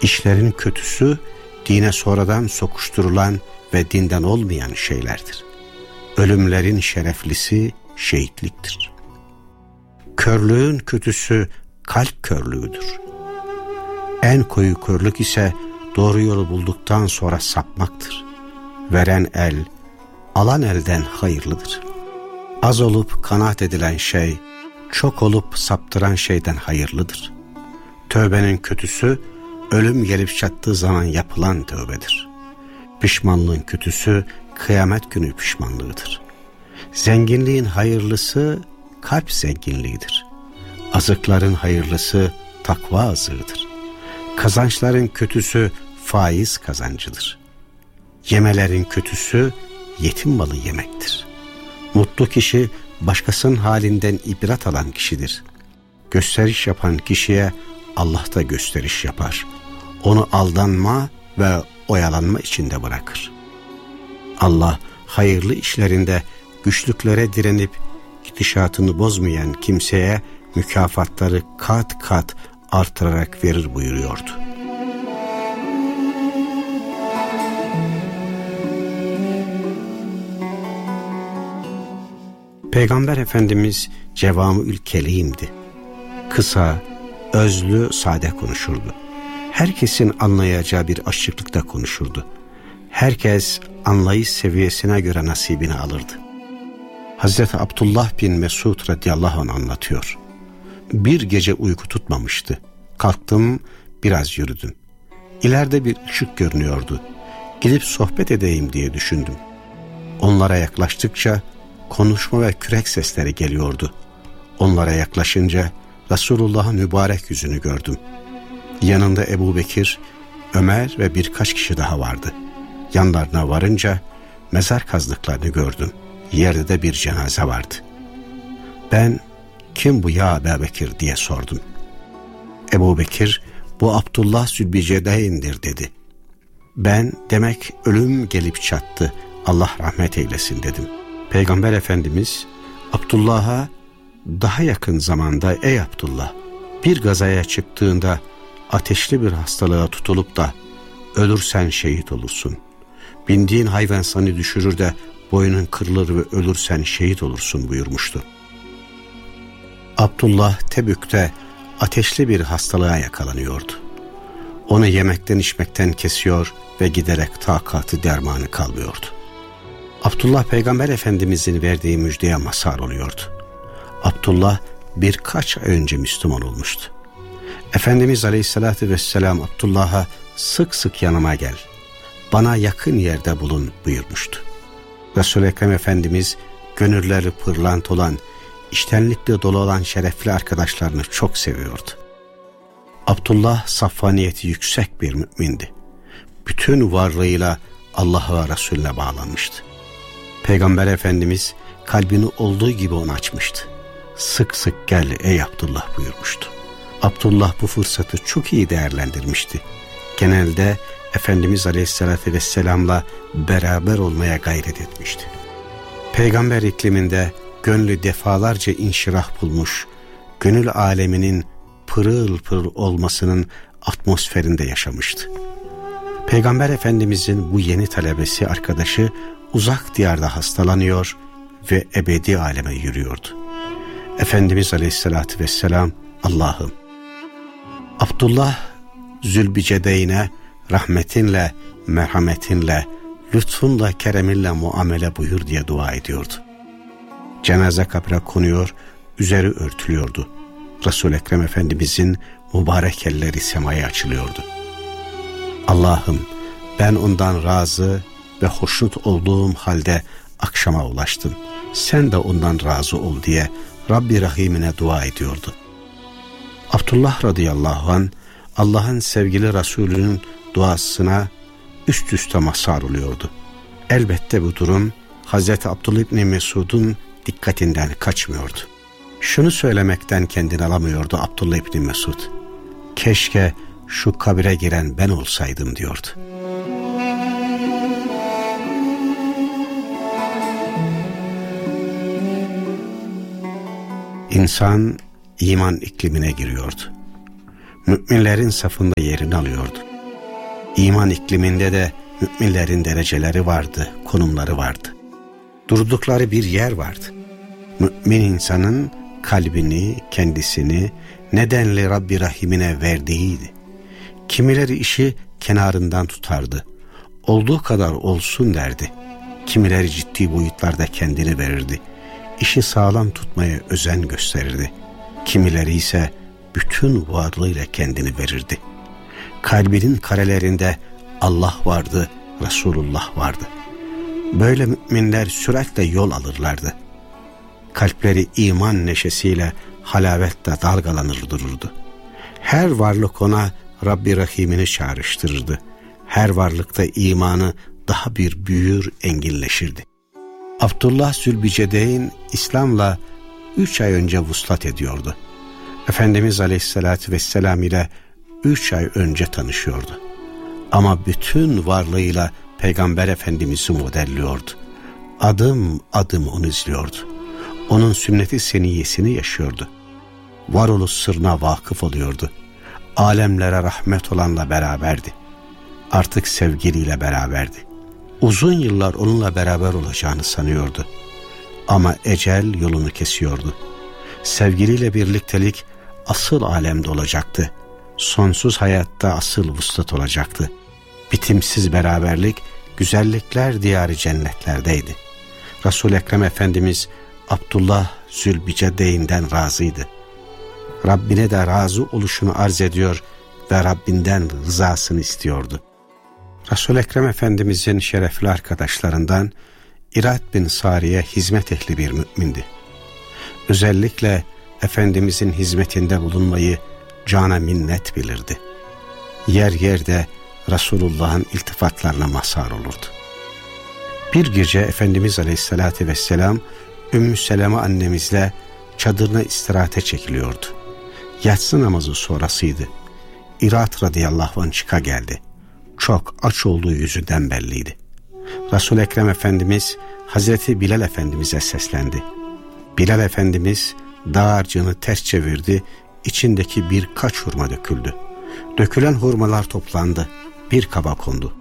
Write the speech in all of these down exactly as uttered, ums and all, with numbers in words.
İşlerin kötüsü dine sonradan sokuşturulan ve dinden olmayan şeylerdir. Ölümlerin şereflisi şehitliktir. Körlüğün kötüsü kalp körlüğüdür. En koyu körlük ise doğru yolu bulduktan sonra sapmaktır. Veren el, alan elden hayırlıdır. Az olup kanaat edilen şey, çok olup saptıran şeyden hayırlıdır. Tövbenin kötüsü, ölüm gelip çattığı zaman yapılan tövbedir. Pişmanlığın kötüsü, kıyamet günü pişmanlığıdır. Zenginliğin hayırlısı, kalp zenginliğidir. Azıkların hayırlısı, takva azığıdır. Kazançların kötüsü, faiz kazancıdır. Yemelerin kötüsü, yetim malı yemektir. Mutlu kişi, başkasının halinden ibret alan kişidir. Gösteriş yapan kişiye Allah da gösteriş yapar. Onu aldanma ve oyalanma içinde bırakır. Allah hayırlı işlerinde güçlüklere direnip gidişatını bozmayan kimseye mükafatları kat kat artırarak verir buyuruyordu. Peygamber Efendimiz cevamül kelimdi. Kısa, özlü, sade konuşurdu. Herkesin anlayacağı bir açıklıkta konuşurdu. Herkes anlayış seviyesine göre nasibini alırdı. Hazreti Abdullah bin Mesud radıyallahu anh anlatıyor. Bir gece uyku tutmamıştı. Kalktım, biraz yürüdüm. İleride bir ışık görünüyordu. Gidip sohbet edeyim diye düşündüm. Onlara yaklaştıkça konuşma ve kürek sesleri geliyordu. Onlara yaklaşınca Resulullah'ın mübarek yüzünü gördüm. Yanında Ebu Bekir, Ömer ve birkaç kişi daha vardı. Yanlarına varınca mezar kazdıklarını gördüm. Yerde de bir cenaze vardı. Ben, kim bu ya Ebu Bekir diye sordum. Ebu Bekir, bu Abdullah Zülbicedeyn'dir dedi. Ben, demek ölüm gelip çattı, Allah rahmet eylesin dedim. Peygamber Efendimiz Abdullah'a daha yakın zamanda ey Abdullah, bir gazaya çıktığında ateşli bir hastalığa tutulup da ölürsen şehit olursun. Bindiğin hayvan seni düşürür de boynun kırılır ve ölürsen şehit olursun buyurmuştu. Abdullah Tebük'te ateşli bir hastalığa yakalanıyordu. Onu yemekten içmekten kesiyor ve giderek takatı dermanı kalmıyordu. Abdullah Peygamber Efendimizin verdiği müjdeye mazhar oluyordu. Abdullah birkaç ay önce Müslüman olmuştu. Efendimiz Aleyhisselatü Vesselam Abdullah'a sık sık yanıma gel, bana yakın yerde bulun buyurmuştu. Resul-i Ekrem Efendimiz gönülleri pırlant olan, içtenlikle dolu olan şerefli arkadaşlarını çok seviyordu. Abdullah saffaniyeti yüksek bir mümindi. Bütün varlığıyla Allah'a ve Resulüne bağlanmıştı. Peygamber Efendimiz kalbini olduğu gibi onu açmıştı. Sık sık gel ey Abdullah buyurmuştu. Abdullah bu fırsatı çok iyi değerlendirmişti. Genelde Efendimiz Aleyhisselatü Vesselam'la beraber olmaya gayret etmişti. Peygamber ikliminde gönlü defalarca inşirah bulmuş, gönül aleminin pırıl pırıl olmasının atmosferinde yaşamıştı. Peygamber Efendimizin bu yeni talebesi arkadaşı uzak diyarda hastalanıyor ve ebedi aleme yürüyordu. Efendimiz Aleyhisselatü Vesselam, Allah'ım Abdullah Zülbicedeyn'e rahmetinle, merhametinle, lütfunla, kereminle muamele buyur diye dua ediyordu. Cenaze kabre konuyor, üzeri örtülüyordu. Resul-i Ekrem Efendimizin mübarek elleri semaya açılıyordu. Allah'ım ben ondan razı ve hoşnut olduğum halde akşama ulaştım. Sen de ondan razı ol diye Rabbi Rahim'ine dua ediyordu. Abdullah radıyallahu anh Allah'ın sevgili Resulü'nün duasına üst üste mazhar oluyordu. Elbette bu durum Hazreti Abdullah İbni Mesud'un dikkatinden kaçmıyordu. Şunu söylemekten kendini alamıyordu Abdullah İbni Mesud. Keşke şu kabire giren ben olsaydım diyordu. İnsan iman iklimine giriyordu. Müminlerin safında yerini alıyordu. İman ikliminde de müminlerin dereceleri vardı, konumları vardı. Durdukları bir yer vardı. Mümin insanın kalbini, kendisini nedenli Rabbi Rahim'ine verdiğiydi. Kimileri işi kenarından tutardı. Olduğu kadar olsun derdi. Kimileri ciddi boyutlarda kendini verirdi. İşi sağlam tutmaya özen gösterirdi. Kimileri ise bütün varlığıyla kendini verirdi. Kalbinin karelerinde Allah vardı, Resulullah vardı. Böyle müminler süratle yol alırlardı. Kalpleri iman neşesiyle halavetle dalgalanır dururdu. Her varlık ona Rabbi Rahim'ini çağrıştırırdı. Her varlıkta imanı daha bir büyür, enginleşirdi. Abdullah Zülbicedeyn İslam'la üç ay önce vuslat ediyordu. Efendimiz Aleyhisselatü Vesselam ile üç ay önce tanışıyordu. Ama bütün varlığıyla Peygamber Efendimiz'i modelliyordu. Adım adım onu izliyordu. Onun sünnet-i seniyyesini yaşıyordu. Varoluş sırrına vakıf oluyordu. Alemlere rahmet olanla beraberdi. Artık sevgiliyle beraberdi. Uzun yıllar onunla beraber olacağını sanıyordu. Ama ecel yolunu kesiyordu. Sevgiliyle birliktelik asıl alemde olacaktı. Sonsuz hayatta asıl vuslat olacaktı. Bitimsiz beraberlik, güzellikler diyarı cennetlerdeydi. Resul-i Ekrem Efendimiz Abdullah Zülbicedeyn'den razıydı. Rabbine de razı oluşunu arz ediyor ve Rabbinden rızasını istiyordu. Resul-i Ekrem Efendimizin şerefli arkadaşlarından İrad bin Sariye hizmet ehli bir mümindi. Özellikle Efendimizin hizmetinde bulunmayı cana minnet bilirdi. Yer yerde Resulullah'ın iltifatlarına mazhar olurdu. Bir gece Efendimiz Aleyhisselatü Vesselam Ümmü Seleme annemizle çadırına istirahate çekiliyordu. Yatsı namazı sonrasıydı. İrad radıyallahu anh çıka geldi. Çok aç olduğu yüzünden belliydi. Resul-i Ekrem Efendimiz Hazreti Bilal Efendimiz'e seslendi. Bilal Efendimiz dağarcığını ters çevirdi, içindeki birkaç hurma döküldü. Dökülen hurmalar toplandı, bir kaba kondu.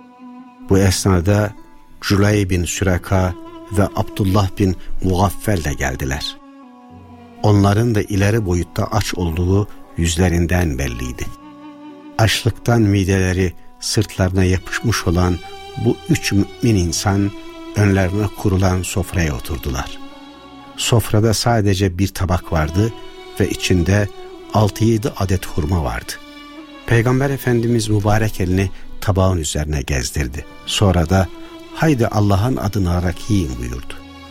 Bu esnada Cüley bin Süreka ve Abdullah bin Mugaffel de geldiler. Onların da ileri boyutta aç olduğu yüzlerinden belliydi. Açlıktan mideleri sırtlarına yapışmış olan bu üç mümin insan önlerine kurulan sofraya oturdular. Sofrada sadece bir tabak vardı ve içinde altı yedi adet hurma vardı. Peygamber Efendimiz mübarek elini tabağın üzerine gezdirdi. Sonra da haydi Allah'ın adını alarak yiyin buyurdu.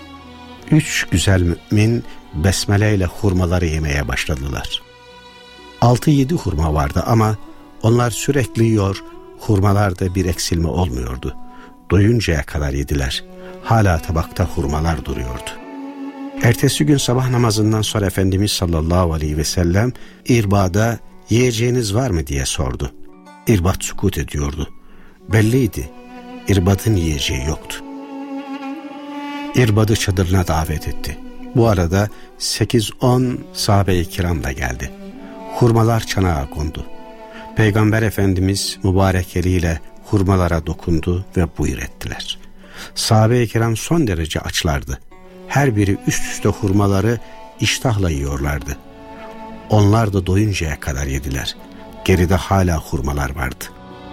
Üç güzel mümin besmele ile hurmaları yemeye başladılar. Altı yedi hurma vardı ama onlar sürekli yiyor, hurmalarda bir eksilme olmuyordu. Doyuncaya kadar yediler. Hala tabakta hurmalar duruyordu. Ertesi gün sabah namazından sonra Efendimiz sallallahu aleyhi ve sellem İrbad'a yiyeceğiniz var mı diye sordu. İrbad sükut ediyordu. Belliydi. İrbad'ın yiyeceği yoktu. İrbad'ı çadırına davet etti. Bu arada sekiz on sahabe-i kiram da geldi. Hurmalar çanağa kondu. Peygamber Efendimiz mübarek eliyle hurmalara dokundu ve buyur ettiler. Sahabe-i kiram son derece açlardı. Her biri üst üste hurmaları iştahla yiyorlardı. Onlar da doyuncaya kadar yediler. Geride hala hurmalar vardı.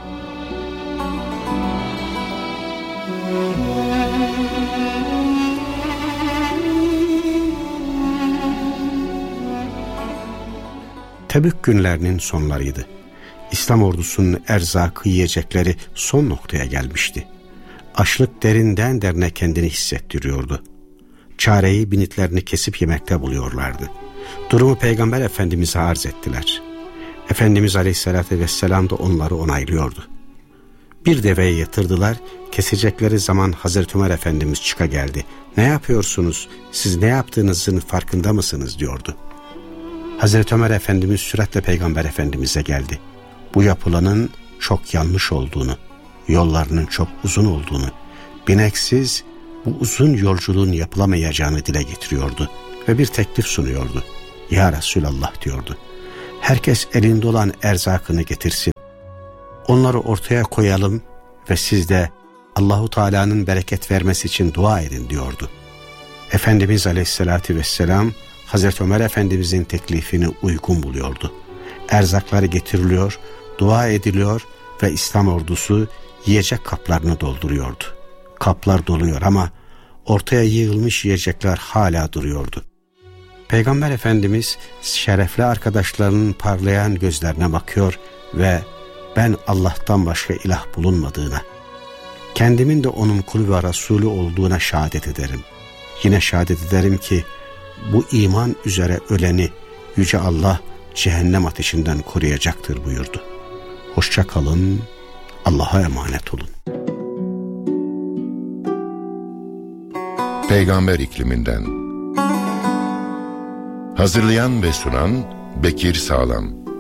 Tebük günlerinin sonlarıydı. İslam ordusunun erzakı, yiyecekleri son noktaya gelmişti. Açlık derinden derine kendini hissettiriyordu. Çareyi binitlerini kesip yemekte buluyorlardı. Durumu Peygamber Efendimiz'e arz ettiler. Efendimiz Aleyhisselatü Vesselam da onları onaylıyordu. Bir deveye yatırdılar, kesecekleri zaman Hazreti Ömer Efendimiz çıka geldi. Ne yapıyorsunuz, siz ne yaptığınızın farkında mısınız diyordu. Hazreti Ömer Efendimiz süratle Peygamber Efendimiz'e geldi. Bu yapılanın çok yanlış olduğunu, yollarının çok uzun olduğunu, bineksiz bu uzun yolculuğun yapılamayacağını dile getiriyordu ve bir teklif sunuyordu. Ya Resulallah diyordu, herkes elinde olan erzakını getirsin. Onları ortaya koyalım ve siz de Allahu Teala'nın bereket vermesi için dua edin diyordu. Efendimiz Aleyhisselatü Vesselam Hazreti Ömer Efendimizin teklifini uygun buluyordu. Erzakları getiriliyor, dua ediliyor ve İslam ordusu yiyecek kaplarını dolduruyordu. Kaplar doluyor ama ortaya yığılmış yiyecekler hala duruyordu. Peygamber Efendimiz şerefli arkadaşlarının parlayan gözlerine bakıyor ve ben Allah'tan başka ilah bulunmadığına, kendimin de onun kulu ve Resulü olduğuna şehadet ederim. Yine şehadet ederim ki bu iman üzere öleni Yüce Allah cehennem ateşinden koruyacaktır buyurdu. Hoşça kalın, Allah'a emanet olun. Peygamber ikliminden. Hazırlayan ve sunan Bekir Sağlam.